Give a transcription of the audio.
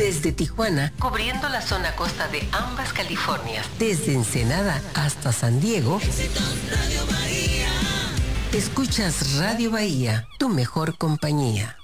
Desde Tijuana, cubriendo la zona costa de ambas Californias. Desde Ensenada hasta San Diego. Escuchas Radio Bahía, tu mejor compañía.